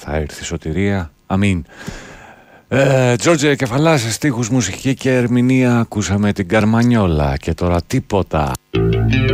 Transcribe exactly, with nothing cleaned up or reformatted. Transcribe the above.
θα έρθει η σωτηρία. Αμήν. Τζόρτζε Κεφαλάς, στίχους, μουσική και ερμηνεία. Ακούσαμε την Καρμανιόλα και τώρα τίποτα.